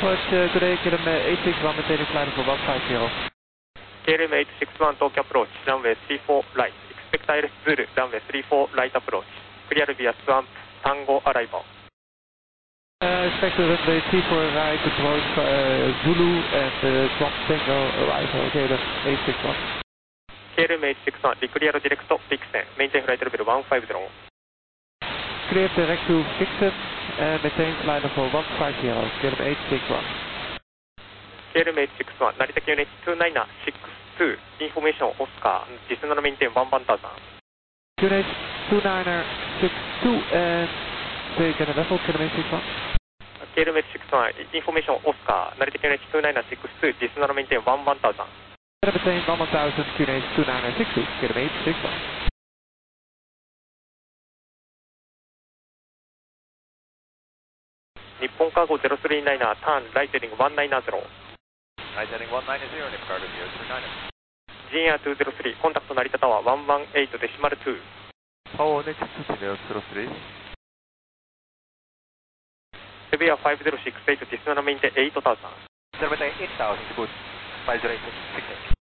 good day, KLM 861 maintaining flight for 150. KLM 861 Tokyo approach, runway 34 right. Expect ILS Zulu, runway 34 right approach. Clear via Swamp, Tango arrival. Expect the runway 34 right approach, Zulu and Swamp Tango arrival, KLM 861. KLM 861, declare direct to Vixen, maintain flight level 150. Clear direct to Vixen and maintain flight level 150, KLM 861. KLM 861, Narita Unit 2962, information Oscar, descend and maintain 1000. Unit 2962 and take a vessel, KLM 861. KLM 861, information Oscar, Narita Unit 2962, descend and maintain 1000. Maintain 1000, QNH 2962, KLM 861. Nippon Cargo 039, turn right heading 190. Right heading 190, Nippon Cargo 039. GNR 203, contact Narita Tower 118 decimal 2. Tower next to 003. Severe 5068, decimal maintain 8000. Maintain 8000, good. 508, 6.